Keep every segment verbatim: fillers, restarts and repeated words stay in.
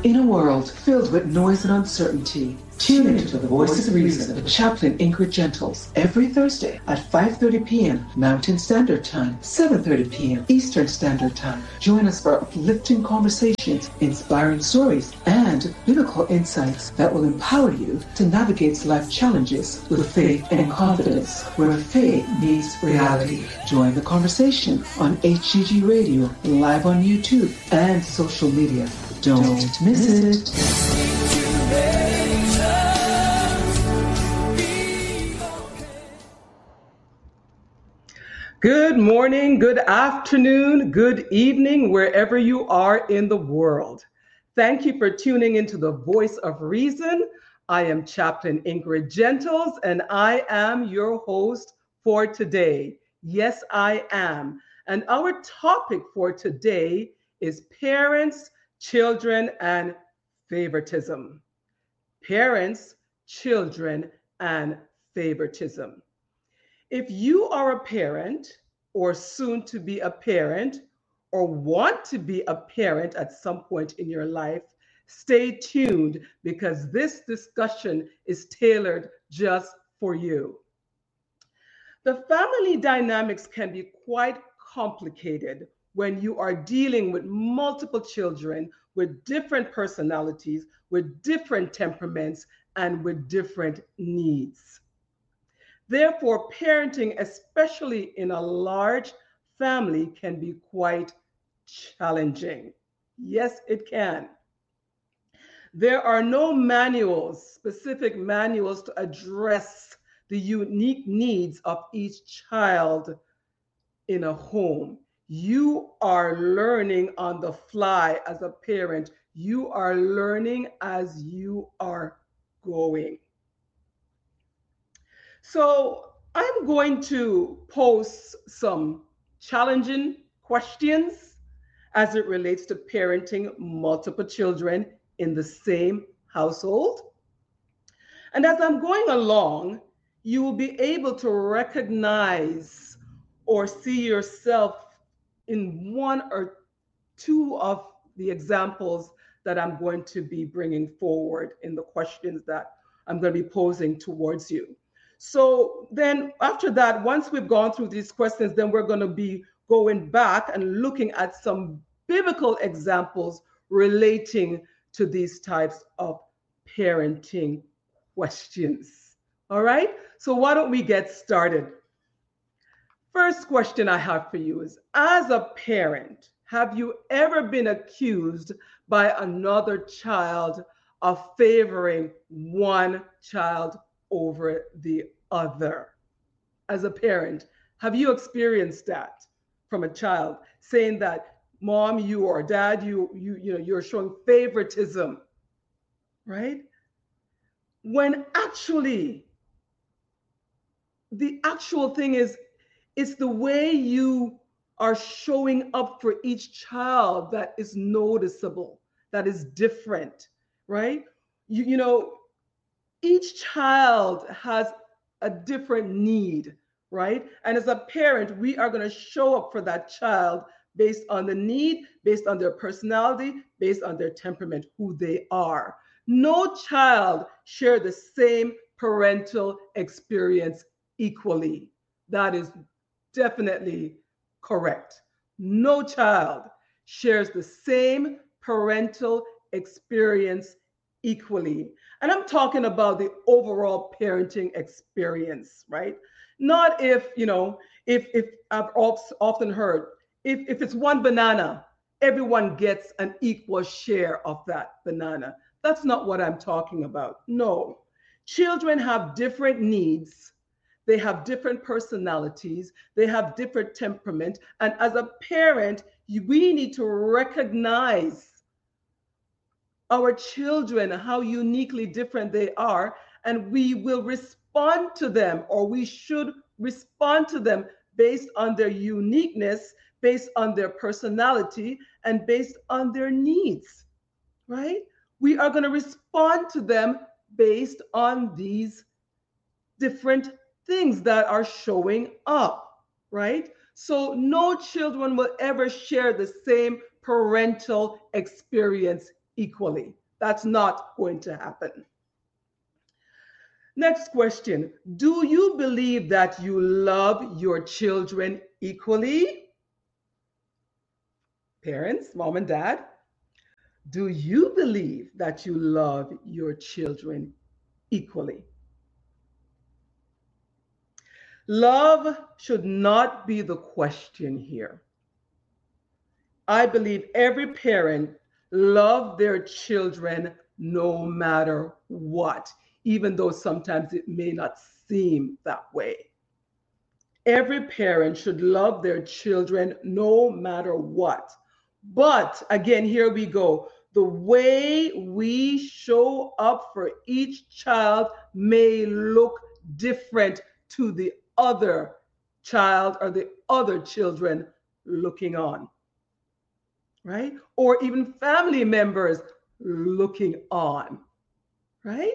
In a world filled with noise and uncertainty, tune into the Voices of Reason with Chaplain Ingrid Gentles every Thursday at five thirty p.m. Mountain Standard Time, seven thirty p.m. Eastern Standard Time. Join us for uplifting conversations, inspiring stories, and biblical insights that will empower you to navigate life challenges with faith and confidence, where faith meets reality. Join the conversation on H G G Radio, live on YouTube, and social media. Don't miss it. Good morning, good afternoon, good evening, wherever you are in the world. Thank you for tuning into the Voice of Reason. I am Chaplain Ingrid Gentles, and I am your host for today. Yes, I am. And our topic for today is parents, children, and favoritism. Parents, children, and favoritism. If you are a parent or soon to be a parent or want to be a parent at some point in your life, stay tuned because this discussion is tailored just for you. The family dynamics can be quite complicated when you are dealing with multiple children with different personalities, with different temperaments, and with different needs. Therefore, parenting, especially in a large family, can be quite challenging. Yes, it can. There are no manuals, specific manuals to address the unique needs of each child in a home. You are learning on the fly as a parent. You are learning as you are going. So I'm going to pose some challenging questions as it relates to parenting multiple children in the same household. And as I'm going along, you will be able to recognize or see yourself in one or two of the examples that I'm going to be bringing forward in the questions that I'm going to be posing towards you. So then after that, once we've gone through these questions, then we're going to be going back and looking at some biblical examples relating to these types of parenting questions. All right, so why don't we get started? First question I have for you is, as a parent, have you ever been accused by another child of favoring one child over the other? As a parent, have you experienced that from a child, saying that mom, you or dad, you you you know, you're showing favoritism, right? When actually the actual thing is, it's the way you are showing up for each child that is noticeable, that is different, right? You, you know, each child has a different need, right? And as a parent, we are going to show up for that child based on the need, based on their personality, based on their temperament, who they are. No child share the same parental experience equally. That is definitely correct. No child shares the same parental experience equally. And I'm talking about the overall parenting experience, right? Not if, you know, if if I've often heard, if, if it's one banana, everyone gets an equal share of that banana. That's not what I'm talking about. No. Children have different needs. They have different personalities. They have different temperament. And as a parent, you, we need to recognize our children, how uniquely different they are, and we will respond to them, or we should respond to them based on their uniqueness, based on their personality, and based on their needs, right? We are going to respond to them based on these different things that are showing up, right? So no children will ever share the same parental experience equally. That's not going to happen. Next question. Do you believe that you love your children equally? Parents, mom and dad, do you believe that you love your children equally? Love should not be the question here. I believe every parent loves their children no matter what, even though sometimes it may not seem that way. Every parent should love their children no matter what. But again, here we go. The way we show up for each child may look different to the other child or the other children looking on, right? Or even family members looking on, right?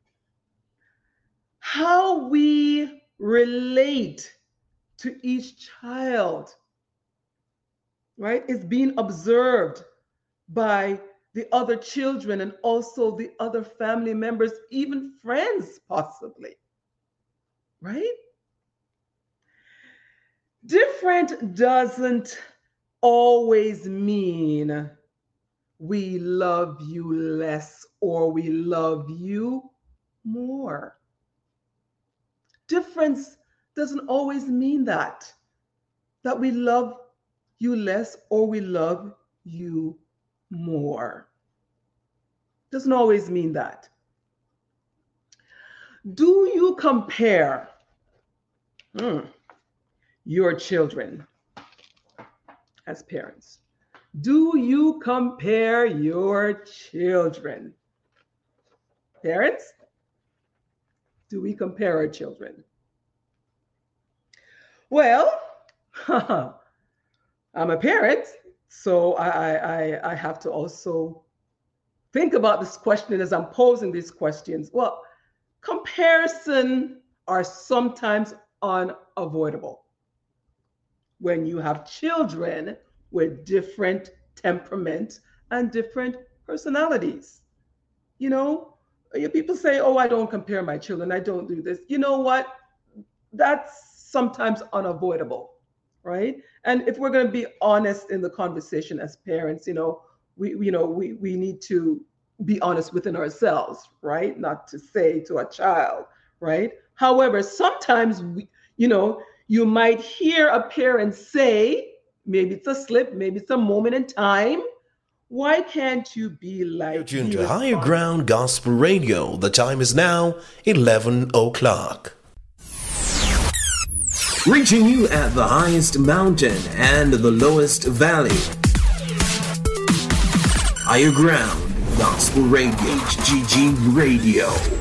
How we relate to each child, right, is being observed by the other children and also the other family members, even friends possibly, right? Different doesn't always mean we love you less or we love you more. Difference doesn't always mean that, that we love you less or we love you more. Doesn't always mean that. Do you compare hmm, your children as parents? Do you compare your children? Parents, do we compare our children? Well, I'm a parent, so I, I, I have to also think about this question as I'm posing these questions. Well, comparison are sometimes unavoidable when you have children with different temperaments and different personalities. You know, people say, oh, I don't compare my children, I don't do this. You know what? That's sometimes unavoidable, right? And if we're going to be honest in the conversation as parents, you know, we, you know, we, we need to be honest within ourselves, right? Not to say to a child, right? However, sometimes, we, you know, you might hear a parent say, maybe it's a slip, maybe it's a moment in time, why can't you be like... You're tuned to Higher Ground Gospel Radio. The time is now eleven o'clock. Reaching you at the highest mountain and the lowest valley. Higher Ground Gospel Radio, H G G Radio.